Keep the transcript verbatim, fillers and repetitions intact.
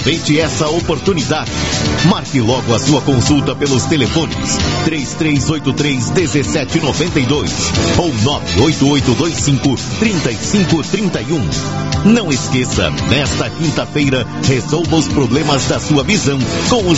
Aproveite essa oportunidade. Marque logo a sua consulta pelos telefones três três oito três, um sete nove dois ou nove oito oito dois cinco, três cinco três um. Não esqueça, nesta quinta-feira, resolva os problemas da sua visão com os